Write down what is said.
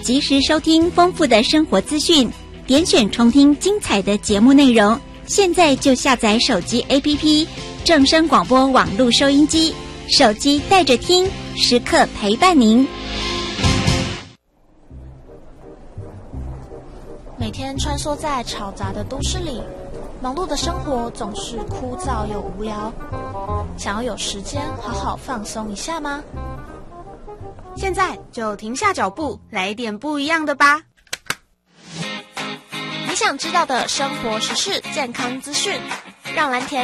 及时收听丰富的生活资讯，点选重听精彩的节目内容。现在就下载手机 APP 正声广播网络收音机，手机带着听，时刻陪伴您。 每天穿梭在嘈杂的都市里，忙碌的生活总是枯燥又无聊。想要有时间好好放松一下吗？ 现在就停下脚步，来点不一样的吧。 你想知道的生活时事、健康资讯，让蓝田